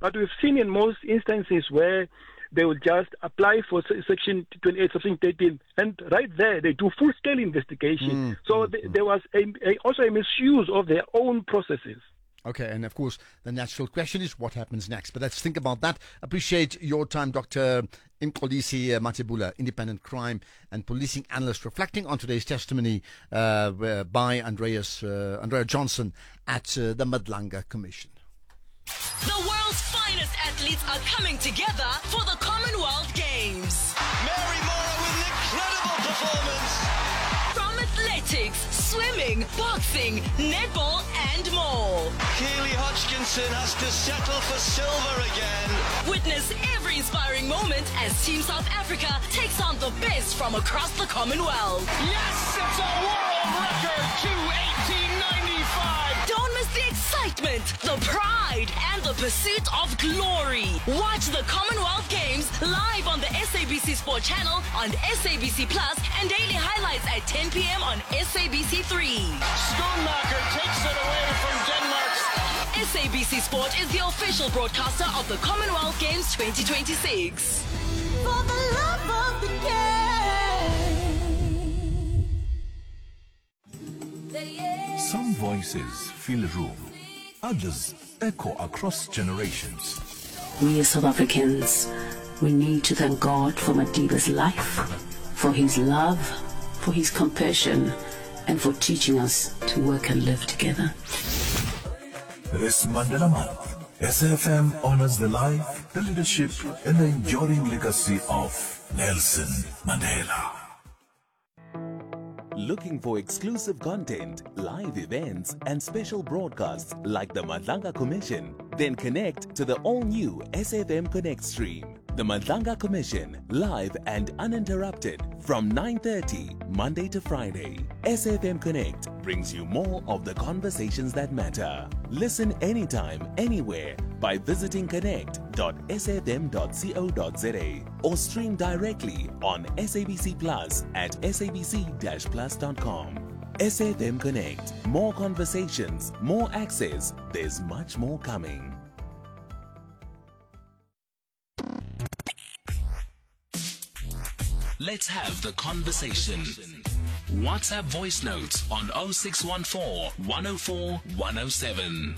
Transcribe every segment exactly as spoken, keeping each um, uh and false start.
But we've seen in most instances where they will just apply for Section twenty-eight, Section thirteen, and right there they do full-scale investigation. Mm, so mm, th- mm. there was a, a, also a misuse of their own processes. Okay, and of course, the natural question is what happens next. But let's think about that. Appreciate your time, Doctor Mxolisi Mathebula, independent crime and policing analyst, reflecting on today's testimony uh, by Andreas uh, Andrea Johnson at uh, the Madlanga Commission. The world's finest athletes are coming together for the Commonwealth Games. Mary Moraa with an incredible performance. From athletics, swimming, boxing, netball and more. Keely Hodgkinson has to settle for silver again. Witness every inspiring moment as Team South Africa takes on the best from across the Commonwealth. Yes, it's a world record, two eighteen ninety-five. Don't miss the excitement, the pride, and the pursuit of glory. Watch the Commonwealth Games live on the S A B C Sport channel, on S A B C Plus, and daily highlights at ten p.m. on S A B C three. Schoonmaker takes it away from Denmark. S A B C Sport is the official broadcaster of the Commonwealth Games twenty twenty-six. For the love of the game. Some voices fill a room, others echo across generations. We as South Africans, we need to thank God for Madiba's life, for his love, for his compassion, and for teaching us to work and live together. This Mandela Month, S A F M honors the life, the leadership, and the enduring legacy of Nelson Mandela. Looking for exclusive content, live events, and special broadcasts like the Madlanga Commission? Then connect to the all-new S A F M Connect stream. The Madlanga Commission, live and uninterrupted from nine thirty, Monday to Friday. S A F M Connect brings you more of the conversations that matter. Listen anytime, anywhere by visiting connect dot s a f m dot co dot z a or stream directly on S A B C Plus at s a b c dash plus dot com. S A F M Connect. More conversations, more access. There's much more coming. Let's have the conversation. WhatsApp voice notes on oh six one four, one oh four, one oh seven.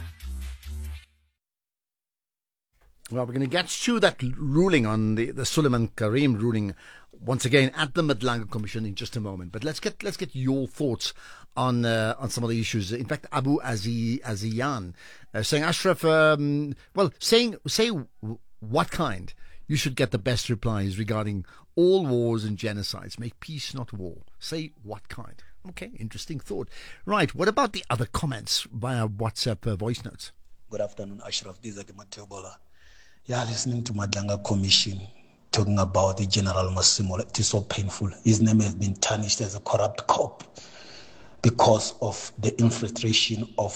Well, we're going to get to that ruling on the, the Suleiman Karim ruling once again at the Madlanga Commission in just a moment. But let's get let's get your thoughts on uh, on some of the issues. In fact, Abu Azi, Aziyan uh, saying, Ashraf, um, well, saying say what kind you should get the best replies regarding all wars and genocides. Make peace, not war. Say what kind. Okay, interesting thought. Right, what about the other comments via WhatsApp uh, voice notes? Good afternoon, Ashraf. This is Mathebula. Yeah, listening to Madlanga Commission talking about the General Massimo, it is so painful. His name has been tarnished as a corrupt cop because of the infiltration of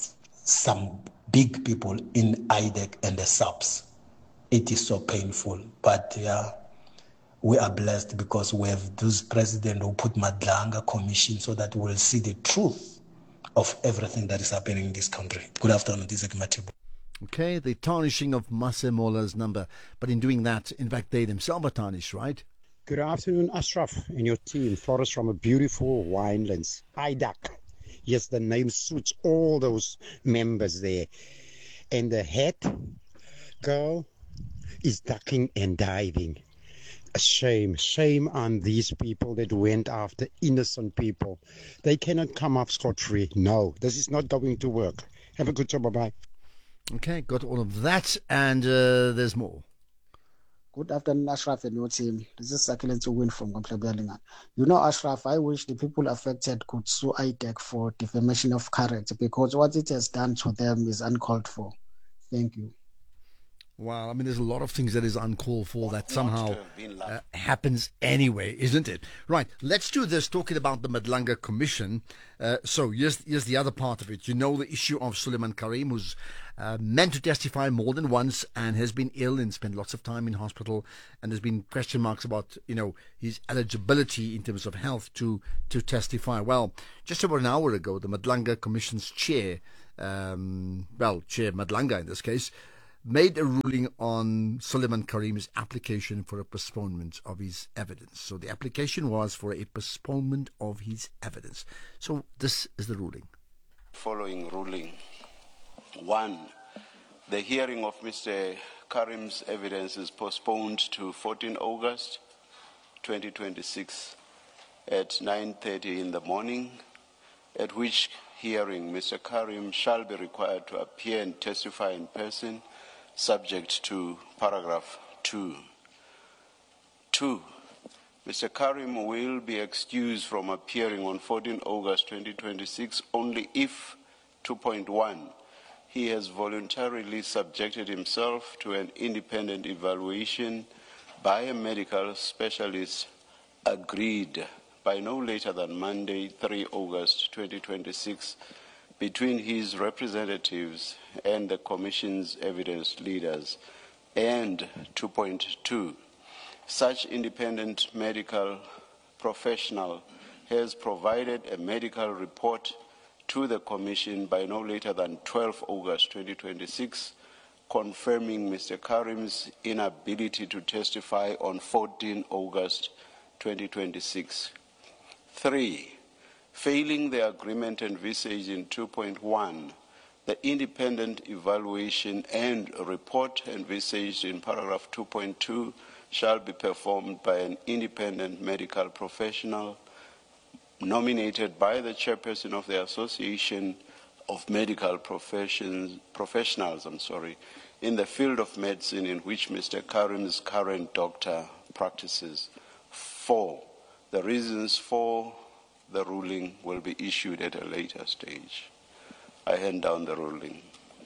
some big people in I D E C and the subs. It is so painful, but yeah, we are blessed because we have this president who put Madlanga Commission so that we'll see the truth of everything that is happening in this country. Good afternoon, this is Mathebula. Okay, the tarnishing of Masemola's number. But in doing that, in fact, they themselves are tarnished, right? Good afternoon, Ashraf and your team. Flores from a beautiful winelands. I D A C. Yes, the name suits all those members there. And the head girl is ducking and diving. A shame, shame on these people that went after innocent people. They cannot come up scot-free. No, this is not going to work. Have a good time. Bye-bye. Okay, got all of that, and uh, there's more. Good afternoon, Ashraf and your team. This is Sakile to win from Konklebellinga. You know, Ashraf, I wish the people affected could sue I D E C for defamation of character because what it has done to them is uncalled for. Thank you. Wow, I mean, there's a lot of things that is uncalled for that somehow uh, happens anyway, isn't it? Right, let's do this, talking about the Madlanga Commission. Uh, so here's, here's the other part of it. You know the issue of Suleiman Karim, who's uh, meant to testify more than once and has been ill and spent lots of time in hospital. And there's been question marks about, you know, his eligibility in terms of health to, to testify. Well, just about an hour ago, the Madlanga Commission's chair, um, well, Chair Madlanga in this case, made a ruling on Suleiman Karim's application for a postponement of his evidence. So the application was for a postponement of his evidence. So this is the ruling. Following ruling. One, the hearing of Mister Karim's evidence is postponed to fourteenth of August twenty twenty-six at nine thirty in the morning, at which hearing Mister Karim shall be required to appear and testify in person, subject to paragraph two. Two, Mister Karim will be excused from appearing on fourteenth of August twenty twenty-six only if, two point one, he has voluntarily subjected himself to an independent evaluation by a medical specialist agreed by no later than Monday, the third of August twenty twenty-six, between his representatives and the Commission's evidence leaders. And two point two, such independent medical professional has provided a medical report to the Commission by no later than twelfth of August twenty twenty-six, confirming Mister Karim's inability to testify on fourteenth of August twenty twenty-six. Three, failing the agreement envisaged in two point one, the independent evaluation and report envisaged in paragraph two point two shall be performed by an independent medical professional nominated by the chairperson of the Association of Medical Professions, Professionals I'm sorry, in the field of medicine in which Mister Karim's current doctor practices. Four, the reasons for the ruling will be issued at a later stage. I hand down the ruling.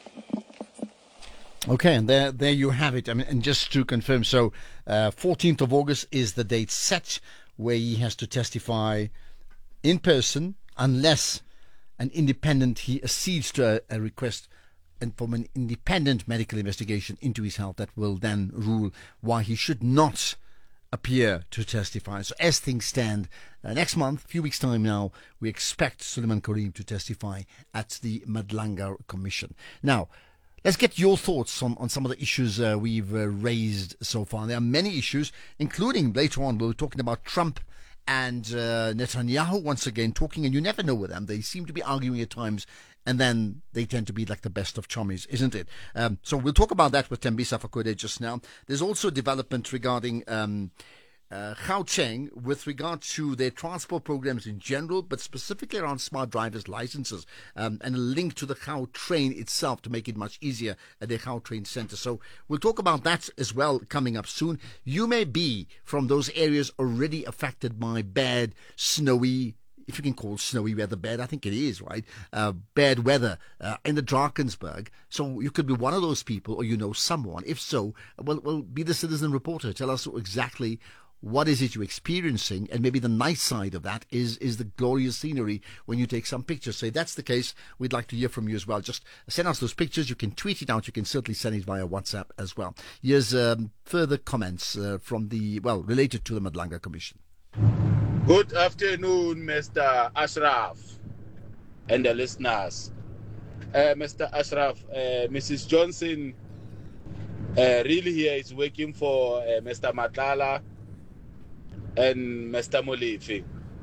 Okay, and there there you have it. I mean, and just to confirm, so uh, fourteenth of August is the date set where he has to testify in person, unless an independent, he accedes to a, a request and from an independent medical investigation into his health that will then rule why he should not appear to testify. So as things stand, uh, next month, a few weeks' time now, we expect Suleiman Karim to testify at the Madlanga Commission. Now, let's get your thoughts on, on some of the issues uh, we've uh, raised so far. There are many issues, including later on, we'll be talking about Trump and uh, Netanyahu once again talking, and you never know with them. They seem to be arguing at times, and then they tend to be like the best of chummies, isn't it? Um, so we'll talk about that with Tembisa Fakode just now. There's also a development regarding um, uh, Gauteng with regard to their transport programs in general, but specifically around smart driver's licenses, um, and a link to the Gautrain itself to make it much easier at the Gautrain Centre. So we'll talk about that as well coming up soon. You may be from those areas already affected by bad, snowy, if you can call snowy weather bad, I think it is, right? Uh, bad weather uh, in the Drakensberg. So you could be one of those people, or you know someone. If so, well, well, be the citizen reporter. Tell us exactly what is it you're experiencing, and maybe the nice side of that is is the glorious scenery when you take some pictures. So if that's the case, we'd like to hear from you as well. Just send us those pictures. You can tweet it out. You can certainly send it via WhatsApp as well. Here's um, further comments uh, from the, well, related to the Madlanga Commission. Good afternoon, Mister Ashraf and the listeners. Uh, Mister Ashraf, uh, Missus Johnson uh, really here is working for uh, Mister Matlala and Mister Molefe.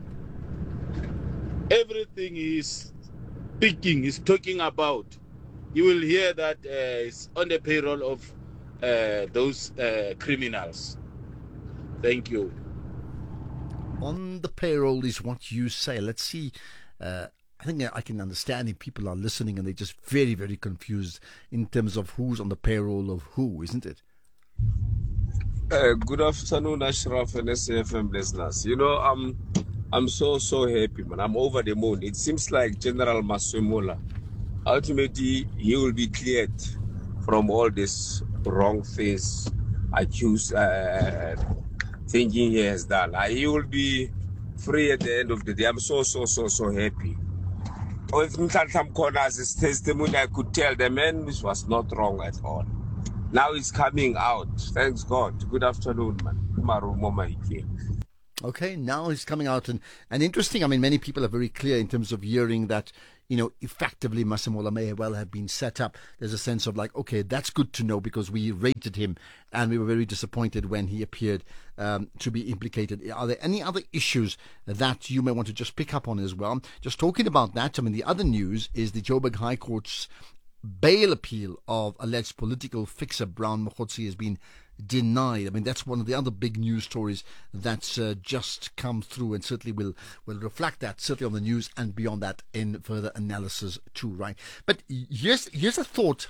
Everything he's speaking, he's talking about, you will hear that uh, it's on the payroll of uh, those uh, criminals. Thank you. On the payroll is what you say. Let's see. Uh, I think I can understand if people are listening and they're just very, very confused in terms of who's on the payroll of who, isn't it? Uh, good afternoon, Ashraf and S A F M listeners. You know, I'm, I'm so, so happy, man. I'm over the moon. It seems like General Masemola, ultimately, he will be cleared from all these wrong things, accused, uh, thinking he has done. Uh, he will be free at the end of the day. I'm so, so, so, so happy. With Mtlatam Corner's testimony, I could tell the man this was not wrong at all. Now it's coming out. Thanks God. Good afternoon, man. Okay, now it's coming out. And, and interesting, I mean, many people are very clear in terms of hearing that you know, effectively Masemola may well have been set up. There's a sense of like, okay, that's good to know because we rated him and we were very disappointed when he appeared um, to be implicated. Are there any other issues that you may want to just pick up on as well? Just talking about that, I mean, the other news is the Joburg High Court's bail appeal of alleged political fixer Brown Mokgotsi has been denied. I mean, that's one of the other big news stories that's uh, just come through, and certainly will will reflect that, certainly on the news and beyond that in further analysis too, right? But here's here's a thought.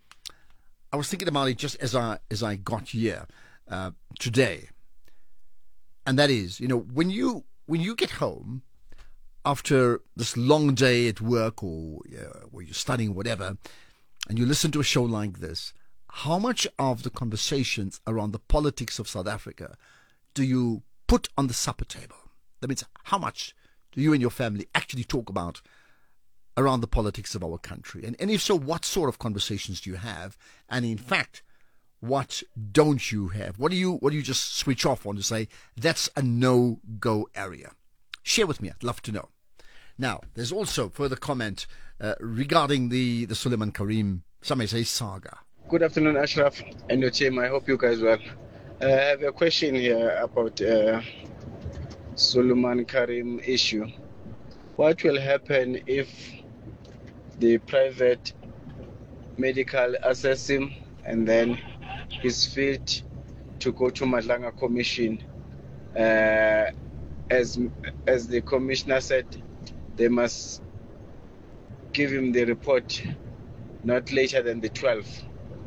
I was thinking about it just as I as I got here uh, today, and that is, you know, when you when you get home after this long day at work or uh, where you're studying, whatever, and you listen to a show like this, how much of the conversations around the politics of South Africa do you put on the supper table? That means, how much do you and your family actually talk about around the politics of our country? And, and if so, what sort of conversations do you have? And in fact, what don't you have? What do you what do you just switch off on to say, that's a no-go area? Share with me. I'd love to know. Now, there's also further comment uh, regarding the, the Suleiman Karim, some may say, saga. Good afternoon, Ashraf and your team. I hope you guys well. Uh, I have a question here about uh, Suleiman Karim issue. What will happen if the private medical assess him and then he's fit to go to Madlanga Commission? Uh, as as the commissioner said, they must give him the report not later than the twelfth.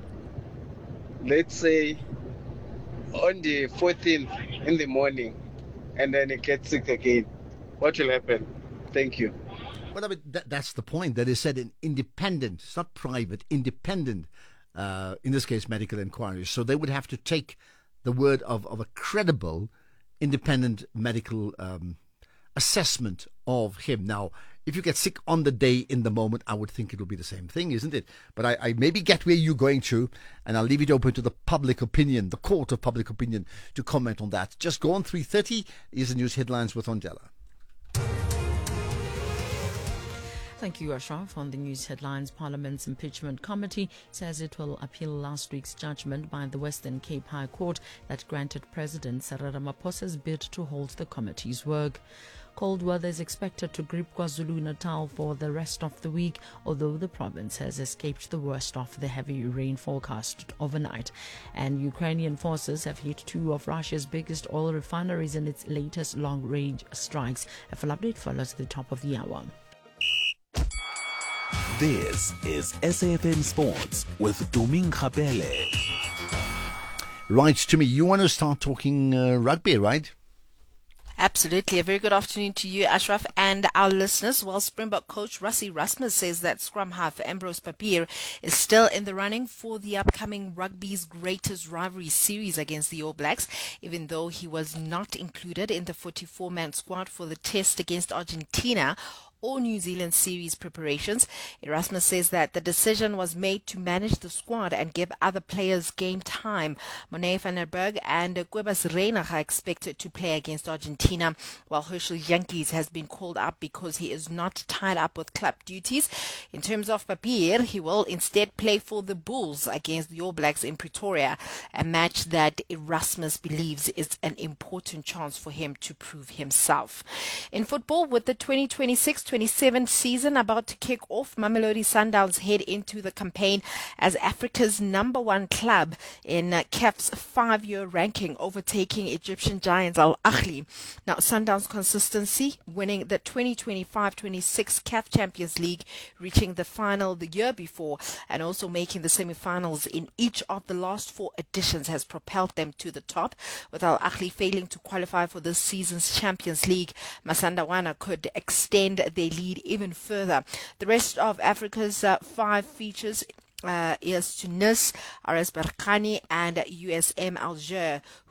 Let's say on the fourteenth in the morning, and then he gets sick again. What will happen? Thank you. Well, I mean, that, that's the point. That is said an independent, it's not private, independent, uh, in this case, medical inquiry. So they would have to take the word of, of a credible, independent medical um, assessment of him. Now, if you get sick on the day, in the moment, I would think it will be the same thing, isn't it? But I, I maybe get where you're going to, and I'll leave it open to the public opinion, the court of public opinion, to comment on that. Just go on three thirty. Is the news headlines with Ondela. Thank you, Ashraf. On the news headlines, Parliament's Impeachment Committee says it will appeal last week's judgment by the Western Cape High Court that granted President Cyril Ramaphosa's bid to hold the committee's work. Cold weather is expected to grip KwaZulu-Natal for the rest of the week, although the province has escaped the worst of the heavy rain forecast overnight. And Ukrainian forces have hit two of Russia's biggest oil refineries in its latest long-range strikes. A full update follows at the top of the hour. This is S A F M Sports with Doming Kapele. Right, to me, you want to start talking uh, rugby, right? Absolutely. A very good afternoon to you, Ashraf, and our listeners. Well, Springbok coach Rassie Erasmus says that scrum half Ambrose Papier is still in the running for the upcoming rugby's greatest rivalry series against the All Blacks, even though he was not included in the forty-four man squad for the test against Argentina or New Zealand series preparations. Erasmus says that the decision was made to manage the squad and give other players game time. Monet van der Berg and Cobus Reinach are expected to play against Argentina, while Herschel Jantjies has been called up because he is not tied up with club duties. In terms of Papier, he will instead play for the Bulls against the All Blacks in Pretoria, a match that Erasmus believes is an important chance for him to prove himself. In football, with the twenty twenty-six twenty-seven season about to kick off, Mamelodi Sundowns head into the campaign as Africa's number one club in uh, C A F's five-year ranking, overtaking Egyptian giants Al Ahly. Now, Sundowns' consistency, winning the twenty twenty-five twenty-six C A F Champions League, reaching the final the year before, and also making the semi-finals in each of the last four editions, has propelled them to the top. With Al Ahly failing to qualify for this season's Champions League, Masandawana could extend their lead even further. The rest of Africa's uh, five features Uh, is Tunis, R S Berkane and U S M Alger,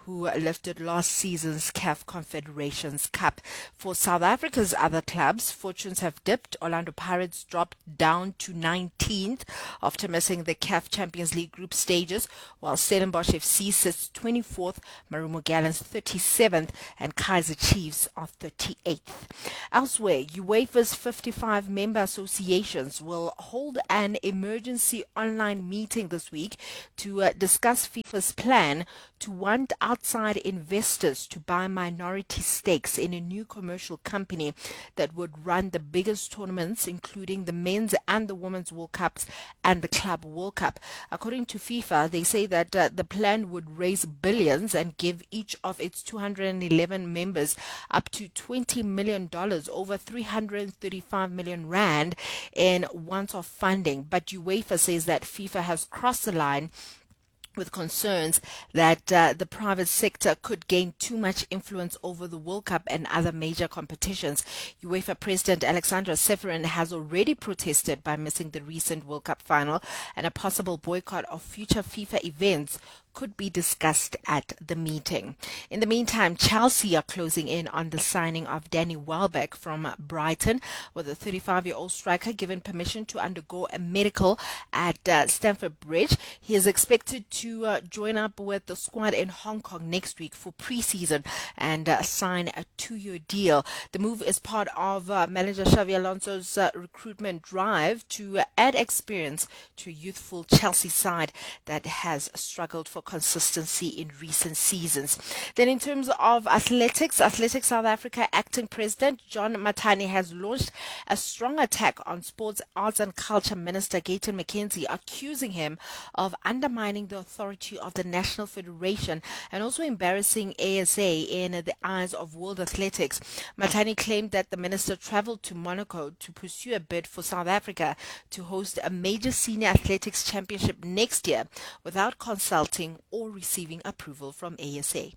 who lifted last season's C A F Confederations Cup. For South Africa's other clubs, fortunes have dipped. Orlando Pirates dropped down to nineteenth after missing the C A F Champions League group stages, while Stellenbosch F C sits twenty-fourth, Marumo Gallants thirty-seventh, and Kaizer Chiefs are thirty-eighth. Elsewhere, UEFA's fifty-five member associations will hold an emergency online meeting this week to uh, discuss FIFA's plan to want outside investors to buy minority stakes in a new commercial company that would run the biggest tournaments, including the men's and the women's World Cups and the Club World Cup. According to FIFA, they say that uh, the plan would raise billions and give each of its two hundred eleven members up to twenty million dollars, over three hundred thirty-five million rand in once-off funding. But UEFA says that FIFA has crossed the line with concerns that uh, the private sector could gain too much influence over the World Cup and other major competitions. UEFA President Alexandra Seferin has already protested by missing the recent World Cup final, and a possible boycott of future FIFA events could be discussed at the meeting. In the meantime, Chelsea are closing in on the signing of Danny Welbeck from Brighton, with the thirty-five-year-old striker given permission to undergo a medical at uh, Stamford Bridge. He is expected to uh, join up with the squad in Hong Kong next week for pre-season and uh, sign a two-year deal. The move is part of uh, manager Xavi Alonso's uh, recruitment drive to uh, add experience to a youthful Chelsea side that has struggled for consistency in recent seasons. Then in terms of athletics, Athletics South Africa acting president John Matani has launched a strong attack on Sports, Arts and Culture Minister Gayton McKenzie, accusing him of undermining the authority of the National Federation and also embarrassing A S A in the eyes of world athletics. Matani claimed that the minister traveled to Monaco to pursue a bid for South Africa to host a major senior athletics championship next year without consulting or receiving approval from A S A.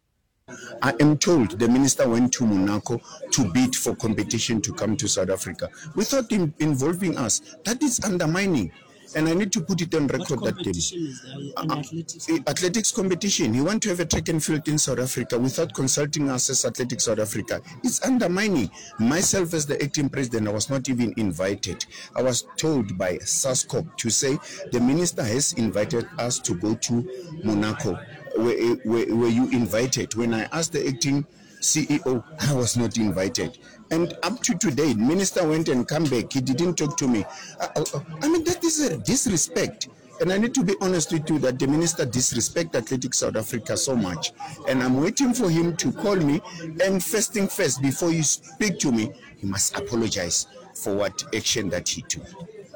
I am told the minister went to Monaco to bid for competition to come to South Africa without him involving us. That is undermining. And I need to put it on record that day. Uh, athletics? athletics competition. He want to have a track and field in South Africa without consulting us as Athletics South Africa. It's undermining. Myself as the acting president, I was not even invited. I was told by SASCOP to say the minister has invited us to go to Monaco. Were, were, were you invited? When I asked the acting C E O, I was not invited. And up to today, the minister went and come back. He didn't talk to me. I, I, I mean, that is a disrespect. And I need to be honest with you that the minister disrespects Athletics South Africa so much. And I'm waiting for him to call me. And first thing first, before you speak to me, he must apologize for what action that he took.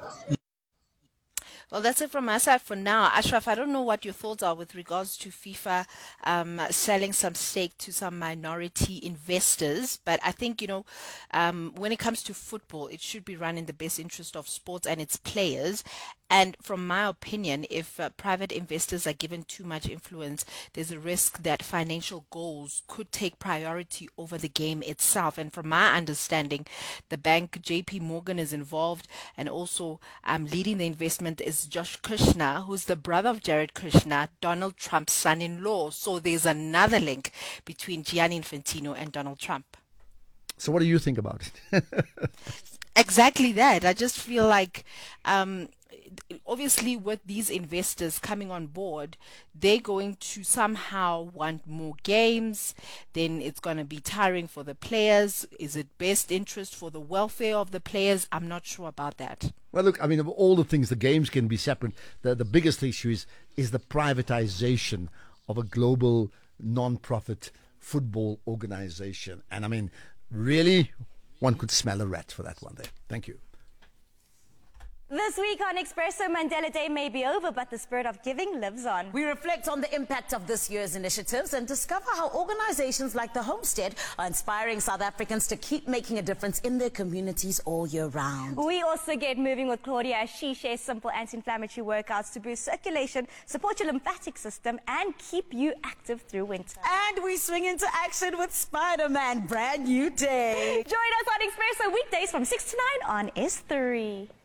Well, that's it from my side for now. Ashraf, I don't know what your thoughts are with regards to FIFA um, selling some stake to some minority investors. But I think, you know, um, when it comes to football, it should be run in the best interest of sports and its players. And from my opinion, if uh, private investors are given too much influence, there's a risk that financial goals could take priority over the game itself. And from my understanding, the bank J P Morgan is involved, and also um, leading the investment is Josh Kushner, who's the brother of Jared Kushner, Donald Trump's son-in-law. So there's another link between Gianni Infantino and Donald Trump. So what do you think about it? Exactly that. I just feel like... Um, obviously with these investors coming on board, they're going to somehow want more games. Then it's going to be tiring for the players. Is it best interest for the welfare of the players? I'm not sure about that. Well, look, I mean, of all the things, the games can be separate. The, the biggest issue is, is the privatization of a global non-profit football organization. And I mean, really, one could smell a rat for that one day. Thank you. This week on Expresso, Mandela Day may be over, but the spirit of giving lives on. We reflect on the impact of this year's initiatives and discover how organizations like the Homestead are inspiring South Africans to keep making a difference in their communities all year round. We also get moving with Claudia as she shares simple anti-inflammatory workouts to boost circulation, support your lymphatic system, and keep you active through winter. And we swing into action with Spider-Man, brand new day. Join us on Expresso weekdays from six to nine on S three.